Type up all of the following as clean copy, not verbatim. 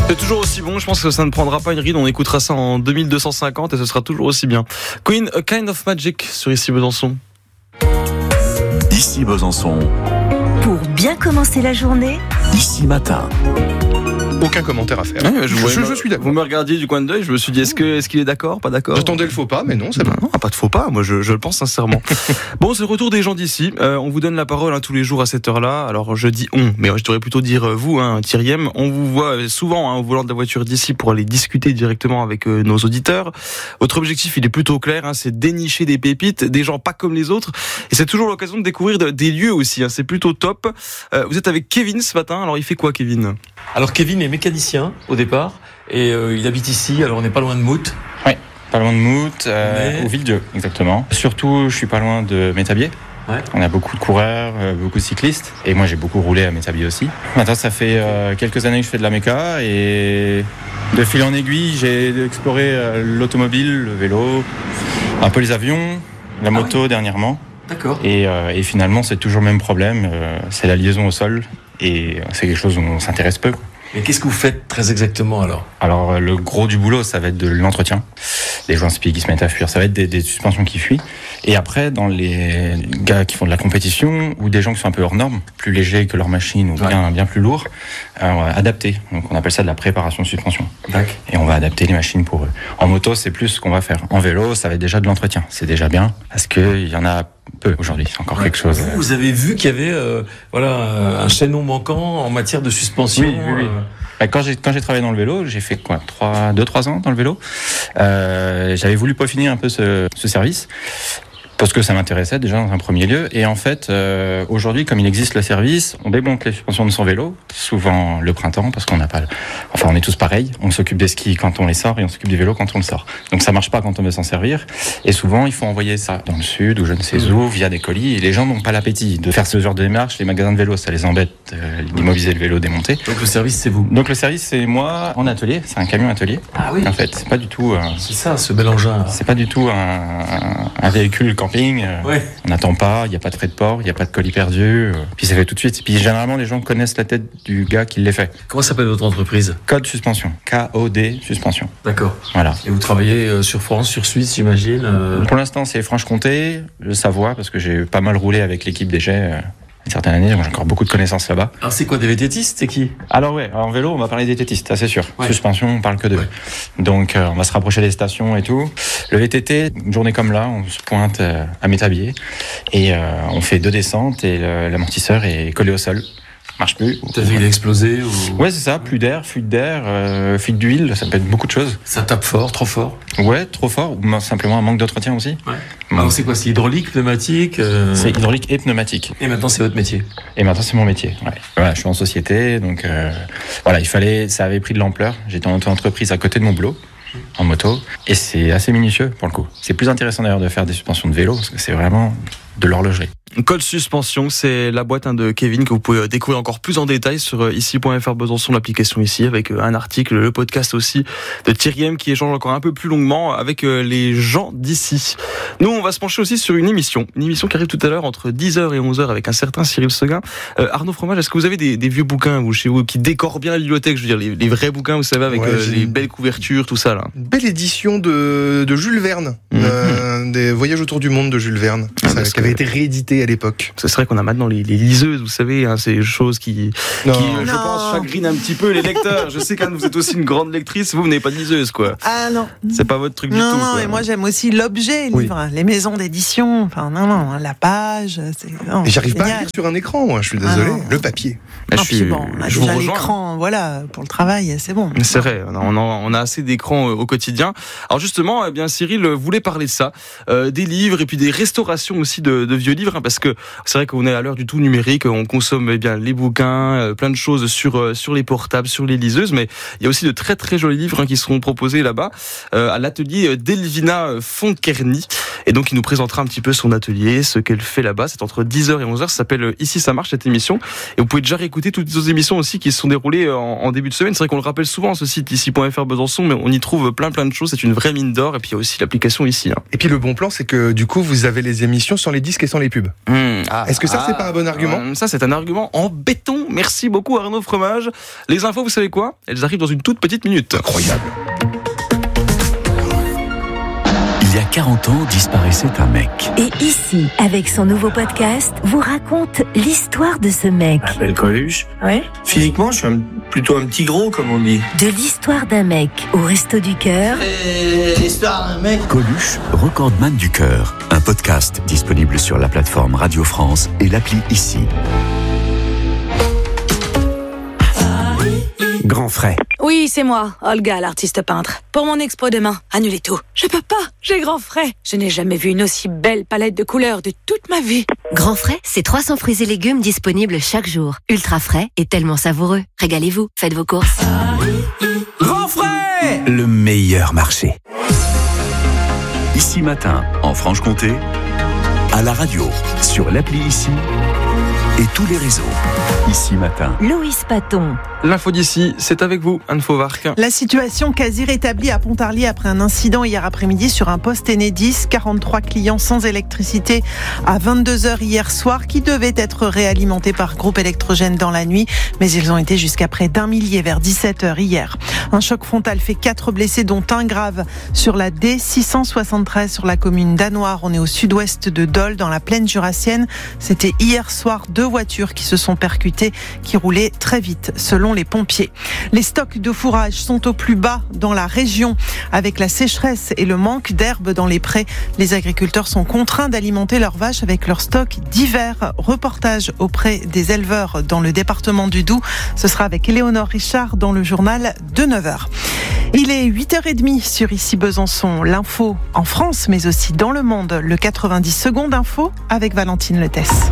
C'est toujours aussi bon, je pense que ça ne prendra pas une ride, on écoutera ça en 2250 et ce sera toujours aussi bien. Queen, A Kind of Magic sur Ici Besançon. Ici Besançon. Pour bien commencer la journée, Ici Matin. Aucun commentaire à faire. Ouais, je suis d'accord. Vous me regardiez du coin de l'œil, je me suis dit est-ce qu'il est d'accord, pas d'accord? J'attendais le faux pas, mais non, c'est bon. Non, pas de faux pas, moi je le pense sincèrement. Bon, c'est le retour des gens d'ici. On vous donne la parole tous les jours à cette heure-là. Alors je dis on, mais je devrais plutôt dire vous, Thieriem. On vous voit souvent au volant de la voiture d'ici pour aller discuter directement avec nos auditeurs. Votre objectif, il est plutôt clair, c'est dénicher des pépites, des gens pas comme les autres. Et c'est toujours l'occasion de découvrir des lieux aussi. C'est plutôt top. Vous êtes avec Kevin ce matin. Alors il fait quoi, Kevin? Alors Kevin est mécanicien au départ et il habite ici, alors on n'est pas loin de Mout. Oui, pas loin de Mout, au Villedieu, exactement. Surtout, je suis pas loin de Métabier. Ouais. On a beaucoup de coureurs, beaucoup de cyclistes, et moi j'ai beaucoup roulé à Métabier aussi. Maintenant, ça fait quelques années que je fais de la méca, et de fil en aiguille, j'ai exploré l'automobile, le vélo, un peu les avions, la moto dernièrement. D'accord. Et finalement, c'est toujours le même problème, c'est la liaison au sol, et c'est quelque chose où on s'intéresse peu. Mais qu'est-ce que vous faites très exactement alors ? Alors le gros du boulot, ça va être de l'entretien. Les joints spi qui se mettent à fuir, ça va être des suspensions qui fuient. Et après, dans les gars qui font de la compétition ou des gens qui sont un peu hors normes, plus légers que leur machine ou bien plus lourds, on va adapter. Donc on appelle ça de la préparation de suspension. D'accord. Et on va adapter les machines pour eux. En moto, c'est plus ce qu'on va faire. En vélo, ça va être déjà de l'entretien. C'est déjà bien parce qu'il y en a peu aujourd'hui. C'est encore quelque chose. Vous avez vu qu'il y avait un chaînon manquant en matière de suspension. Oui. Quand j'ai travaillé dans le vélo, j'ai fait 2-3 ans dans le vélo. J'avais voulu peaufiner un peu ce service. Parce que ça m'intéressait déjà dans un premier lieu. Et en fait, aujourd'hui, comme il existe le service, on démonte les suspensions de son vélo, souvent le printemps, parce qu'on n'a pas... Enfin, on est tous pareils. On s'occupe des skis quand on les sort et on s'occupe du vélo quand on le sort. Donc ça marche pas quand on veut s'en servir. Et souvent, il faut envoyer ça dans le sud ou je ne sais où, via des colis. Et les gens n'ont pas l'appétit de faire ce genre de démarche. Les magasins de vélo, ça les embête d'immobiliser le vélo démonté. Donc le service, c'est vous ? Donc le service, c'est moi en atelier. C'est un camion atelier. Ah oui. En fait, c'est pas du tout... C'est ça, ce bel engin. C'est pas du tout un véhicule camping. Ouais. On n'attend pas, il n'y a pas de frais de port, il n'y a pas de colis perdu. Puis ça fait tout de suite. Puis généralement, les gens connaissent la tête du gars qui les fait. Comment s'appelle votre entreprise ? Code Suspension. K-O-D Suspension. D'accord. Voilà. Et vous travaillez sur France, sur Suisse, j'imagine Pour l'instant, c'est Franche-Comté, le Savoie, parce que j'ai pas mal roulé avec l'équipe des Jets. Une certaine année, j'ai encore beaucoup de connaissances là-bas. Alors c'est quoi, des VTTistes, c'est qui ? Alors en vélo, on va parler des VTTistes, ça c'est sûr. Ouais. Suspension, on parle que d'eux. Ouais. Donc on va se rapprocher des stations et tout. Le VTT, une journée comme là, on se pointe à Métabier et on fait 2 descentes et l'amortisseur est collé au sol. Marche plus. Peut-être qu'il a explosé ou... Ouais, c'est ça, plus d'air, fuite fuite d'huile, ça peut être beaucoup de choses. Ça tape fort, trop fort ? Ouais, trop fort, ou simplement un manque d'entretien aussi. Ouais. Alors c'est quoi, c'est hydraulique, pneumatique C'est hydraulique et pneumatique. Et maintenant c'est votre métier ? Et maintenant c'est mon métier. Ouais. Voilà, je suis en société, donc ça avait pris de l'ampleur. J'étais en auto-entreprise à côté de mon boulot, en moto, et c'est assez minutieux pour le coup. C'est plus intéressant d'ailleurs de faire des suspensions de vélo, parce que c'est vraiment de l'horlogerie. Code Suspension, c'est la boîte de Kevin que vous pouvez découvrir encore plus en détail sur ici.fr Besançon, l'application ici, avec un article, le podcast aussi de Thieriem qui échange encore un peu plus longuement avec les gens d'ici. Nous, on va se pencher aussi sur une émission qui arrive tout à l'heure entre 10h et 11h avec un certain Cyril Seguin. Arnaud Fromage, est-ce que vous avez des vieux bouquins vous, chez vous qui décorent bien la bibliothèque, je veux dire les vrais bouquins, vous savez, avec les belles couvertures, tout ça là. Une belle édition de Jules Verne, des voyages autour du monde de Jules Verne, qui avait été réédité à l'époque. C'est vrai qu'on a maintenant les liseuses, vous savez, ces choses qui je pense, chagrinent un petit peu les lecteurs. Je sais qu'Anne, vous êtes aussi une grande lectrice, vous n'avez pas de liseuse, quoi. Ah non. C'est pas votre truc du tout. Non, et moi j'aime aussi l'objet, livre, les maisons d'édition, enfin la page, et j'arrive pas à lire sur un écran, moi, je suis désolé. Le papier. On a déjà l'écran, pour le travail, c'est bon. C'est vrai, on a assez d'écrans au quotidien. Alors justement, Cyril voulait parler de ça, des livres et puis des restaurations aussi de vieux livres, parce que c'est vrai qu'on est à l'heure du tout numérique, on consomme les bouquins, plein de choses sur les portables, sur les liseuses, mais il y a aussi de très très jolis livres qui seront proposés là-bas à l'atelier d'Elvina Fonkerny, et donc il nous présentera un petit peu son atelier, ce qu'elle fait là-bas. C'est entre 10h et 11h, ça s'appelle Ici ça marche, cette émission, et vous pouvez déjà réécouter réécouter toutes les autres émissions aussi qui se sont déroulées en début de semaine. C'est vrai qu'on le rappelle souvent, ce site ici.fr Besançon, mais on y trouve plein de choses. C'est une vraie mine d'or. Et puis il y a aussi l'application ici. Et puis le bon plan, c'est que du coup, vous avez les émissions sans les disques et sans les pubs. Est-ce que ça, c'est pas un bon argument ? Ça, c'est un argument en béton. Merci beaucoup Arnaud Fromage. Les infos, vous savez quoi ? Elles arrivent dans une toute petite minute. Incroyable. Il y a 40 ans, disparaissait un mec. Et ici, avec son nouveau podcast, vous raconte l'histoire de ce mec. Je m'appelle Coluche. Ouais. Physiquement, je suis plutôt un petit gros, comme on dit. De l'histoire d'un mec au Resto du Cœur. L'histoire d'un mec. Coluche, recordman du cœur. Un podcast disponible sur la plateforme Radio France et l'appli Ici. Grand frais. Oui, c'est moi, Olga, l'artiste peintre. Pour mon expo demain, annulez tout. Je peux pas, j'ai grand frais. Je n'ai jamais vu une aussi belle palette de couleurs de toute ma vie. Grand frais, c'est 300 fruits et légumes disponibles chaque jour. Ultra frais et tellement savoureux. Régalez-vous, faites vos courses. Grand frais, le meilleur marché. Ici matin, en Franche-Comté, à la radio, sur l'appli Ici et tous les réseaux. Ici matin. Loïs Paton. L'info d'ici, c'est avec vous, Anne Fauvarc. La situation quasi rétablie à Pontarlier après un incident hier après-midi sur un poste Enedis. 43 clients sans électricité à 22h hier soir qui devaient être réalimentés par groupe électrogène dans la nuit. Mais ils ont été jusqu'à près d'un millier vers 17h hier. Un choc frontal fait 4 blessés dont un grave sur la D673 sur la commune d'Anoire. On est au sud-ouest de Dole dans la plaine jurassienne. C'était hier soir 2 voitures qui se sont percutées, qui roulaient très vite selon les pompiers. Les stocks de fourrage sont au plus bas dans la région. Avec la sécheresse et le manque d'herbe dans les prés, les agriculteurs sont contraints d'alimenter leurs vaches avec leurs stocks d'hiver. Reportage auprès des éleveurs dans le département du Doubs. Ce sera avec Éléonore Richard dans le journal de 9h. Il est 8h30 sur Ici Besançon. L'info en France, mais aussi dans le monde. Le 90 secondes info avec Valentine Letesse.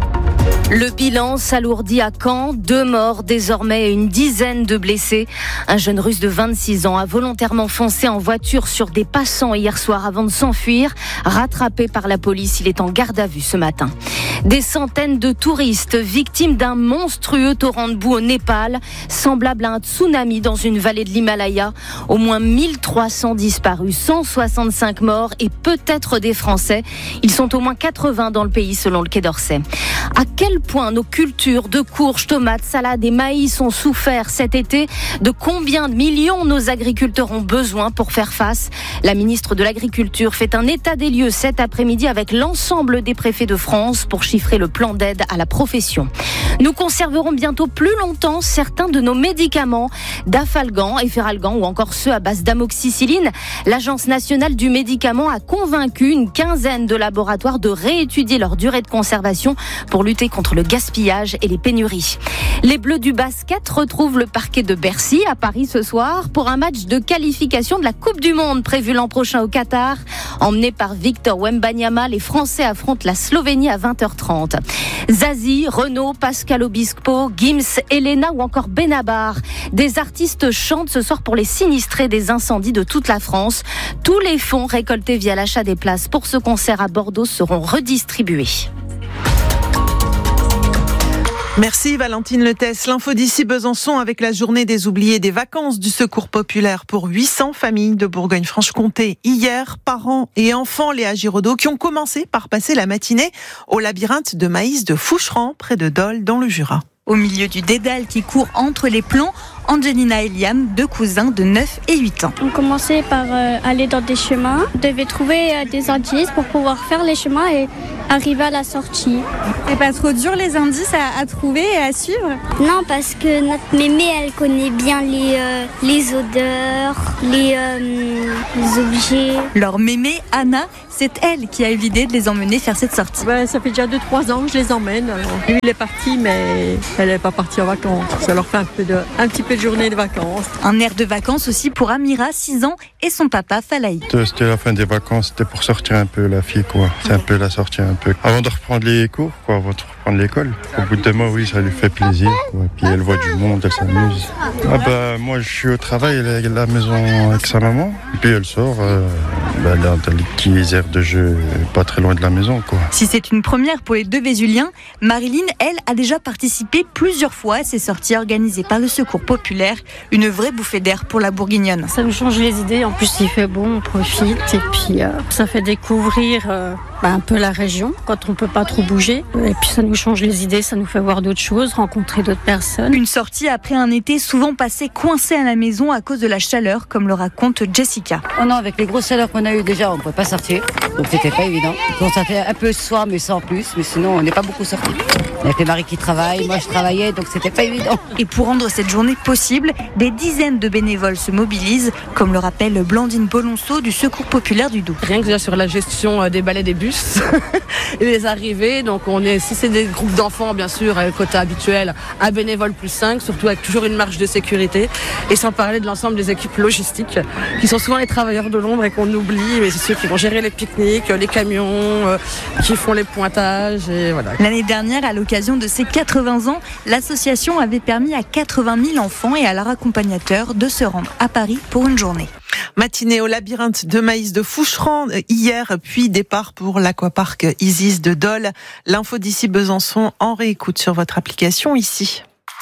Le bilan s'alourdit à Caen. 2 morts désormais et une dizaine de blessés. Un jeune russe de 26 ans a volontairement foncé en voiture sur des passants hier soir avant de s'enfuir. Rattrapé par la police, il est en garde à vue ce matin. Des centaines de touristes victimes d'un monstrueux torrent de boue au Népal, semblable à un tsunami dans une vallée de l'Himalaya. Au moins 1300 disparus, 165 morts et peut-être des Français. Ils sont au moins 80 dans le pays selon le Quai d'Orsay. À quel point nos cultures de courges, tomates, salades et maïs ont souffert cet été? De combien de millions nos agriculteurs ont besoin pour faire face? La ministre de l'Agriculture fait un état des lieux cet après-midi avec l'ensemble des préfets de France pour chiffrer le plan d'aide à la profession. Nous conserverons bientôt plus longtemps certains de nos médicaments, Dafalgan, Efferalgan ou encore ceux à base d'amoxicilline. L'Agence nationale du médicament a convaincu une quinzaine de laboratoires de réétudier leur durée de conservation pour lutter contre le gaspillage et les pénuries. Les Bleus du basket retrouvent le parquet de Bercy à Paris ce soir pour un match de qualification de la Coupe du Monde prévu l'an prochain au Qatar. Emmenés par Victor Wembanyama, les Français affrontent la Slovénie à 20h30. Zazie, Renaud, Pascal Obispo, Gims, Elena ou encore Benabar. Des artistes chantent ce soir pour les sinistrés des incendies de toute la France. Tous les fonds récoltés via l'achat des places pour ce concert à Bordeaux seront redistribués. Merci Valentine Letesse. L'info d'ici Besançon avec la journée des oubliés des vacances du Secours populaire pour 800 familles de Bourgogne-Franche-Comté. Hier, parents et enfants Léa Giraudot qui ont commencé par passer la matinée au labyrinthe de maïs de Foucheran près de Dole dans le Jura. Au milieu du dédale qui court entre les plants, Angelina et Liam, 2 cousins de 9 et 8 ans. On commençait par aller dans des chemins. On devait trouver des indices pour pouvoir faire les chemins et arriver à la sortie. C'est pas trop dur les indices à trouver et à suivre? Non, parce que notre mémé, elle connaît bien les odeurs, les objets. Leur mémé, Anna, c'est elle qui a eu l'idée de les emmener faire cette sortie. Ça fait déjà 2-3 ans que je les emmène. Alors, lui, il est parti, mais elle n'est pas partie en vacances. Ça leur fait un petit peu de journée de vacances. Un air de vacances aussi pour Amira, 6 ans, et son papa, Falaï. C'était la fin des vacances, c'était pour sortir un peu la fille, quoi. C'est un peu la sortie un peu. Avant de reprendre les cours, quoi, avant de reprendre l'école. Au bout de mois, oui, ça lui fait plaisir, quoi. Puis elle voit du monde, elle s'amuse. Moi, je suis au travail, elle est à la maison avec sa maman. Et puis elle sort, dans les petites aires de jeu, pas très loin de la maison, quoi. Si c'est une première pour les deux Vésuliens, Marilyn, elle, a déjà participé plusieurs fois à ces sorties organisées par le Secours populaire. Une vraie bouffée d'air pour la Bourguignonne. Ça nous change les idées. En plus, il fait bon, on profite. Et puis, ça fait découvrir un peu la région quand on peut pas trop bouger. Et puis, ça nous change les idées, ça nous fait voir d'autres choses, rencontrer d'autres personnes. Une sortie après un été souvent passé coincé à la maison à cause de la chaleur, comme le raconte Jessica. Oh non, avec les grosses chaleurs qu'on a eues déjà, on ne pouvait pas sortir. Donc, c'était pas évident. On sortait un peu ce soir, mais sans plus. Mais sinon, on n'est pas beaucoup sortis. Avec les maris qui travaillent, moi je travaillais, donc c'était pas évident. Et pour rendre cette journée possible, des dizaines de bénévoles se mobilisent, comme le rappelle Blandine Bolonceau du Secours populaire du Doubs. Rien que déjà sur la gestion des balais des bus et des arrivées, donc si c'est des groupes d'enfants, bien sûr, quota habituel, un bénévole plus 5, surtout avec toujours une marge de sécurité, et sans parler de l'ensemble des équipes logistiques, qui sont souvent les travailleurs de l'ombre et qu'on oublie, mais c'est ceux qui vont gérer les pique-niques, les camions, qui font les pointages, et voilà. L'année dernière, à l'occasion de ses 80 ans, l'association avait permis à 80 000 enfants et à leur accompagnateur de se rendre à Paris pour une journée. Matinée au labyrinthe de maïs de Foucheran hier, puis départ pour l'aquapark Isis de Dole. L'info d'ici Besançon en réécoute sur votre application ici.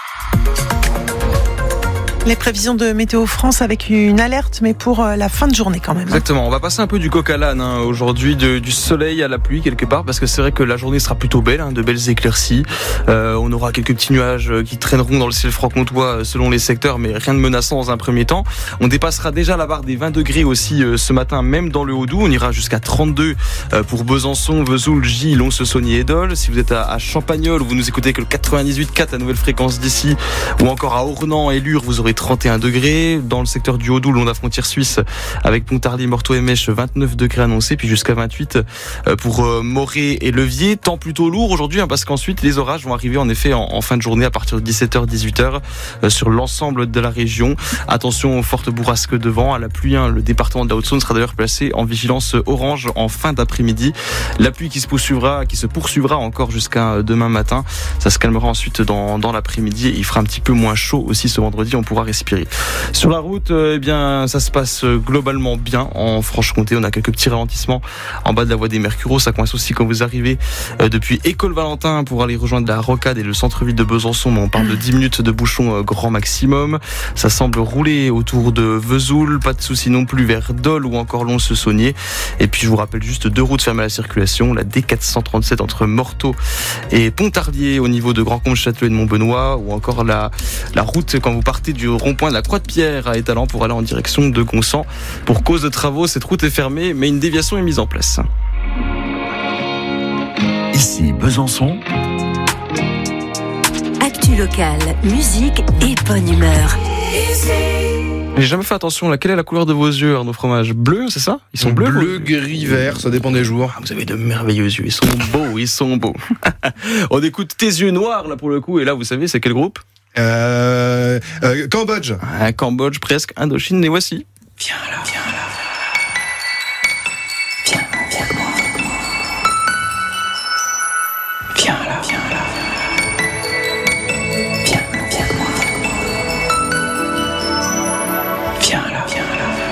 Les prévisions de Météo France avec une alerte, mais pour la fin de journée quand même. Exactement, on va passer un peu du coq à l'âne aujourd'hui, du soleil à la pluie quelque part, parce que c'est vrai que la journée sera plutôt belle, de belles éclaircies. On aura quelques petits nuages qui traîneront dans le ciel franc-comtois selon les secteurs, mais rien de menaçant dans un premier temps. On dépassera déjà la barre des 20 degrés aussi ce matin, même dans le Haut-Doubs. On ira jusqu'à 32 pour Besançon, Vesoul, Gilles, Lons-le-Saunier et Dole. Si vous êtes à Champagnole, vous nous écoutez que le 98.4, la nouvelle fréquence d'ici, ou encore à Ornans et Lure, vous aurez 31 degrés. Dans le secteur du Haut-Doubs, le long de la frontière suisse, avec Pontarlier, Morteau et Mèche, 29 degrés annoncés, puis jusqu'à 28 pour Morée et Levier. Temps plutôt lourd aujourd'hui, parce qu'ensuite les orages vont arriver en effet en fin de journée à partir de 17h, 18h sur l'ensemble de la région. Attention aux fortes bourrasques de vent, à la pluie. Le département de la Haute-Saône sera d'ailleurs placé en vigilance orange en fin d'après-midi. La pluie qui se poursuivra encore jusqu'à demain matin. Ça se calmera ensuite dans l'après-midi. Il fera un petit peu moins chaud aussi ce vendredi. On pourra respirer. Sur la route, ça se passe globalement bien en Franche-Comté. On a quelques petits ralentissements en bas de la voie des Mercureaux. Ça coince aussi quand vous arrivez depuis École Valentin pour aller rejoindre la Rocade et le centre-ville de Besançon. On parle de 10 minutes de bouchon grand maximum. Ça semble rouler autour de Vesoul. Pas de soucis non plus vers Dole ou encore Lons-le-Saunier. Et puis je vous rappelle juste 2 routes fermées à la circulation. La D437 entre Morteau et Pontarlier au niveau de Grand-Combe-Châtelet et de Montbenoît, ou encore la route quand vous partez du rond-point de la Croix-de-Pierre à Étalans pour aller en direction de Consent. Pour cause de travaux, cette route est fermée, mais une déviation est mise en place. Ici Besançon. Actu locale, musique et bonne humeur. J'ai jamais fait attention, quelle est la couleur de vos yeux, Arnaud Fromage? Bleu, c'est ça? Ils sont bleus? Bleu, gris, vert, ça dépend des jours. Vous avez de merveilleux yeux, ils sont beaux. On écoute Tes yeux noirs, là, pour le coup, et là, vous savez, c'est quel groupe? Cambodge. Cambodge, presque, Indochine, les voici. Viens là.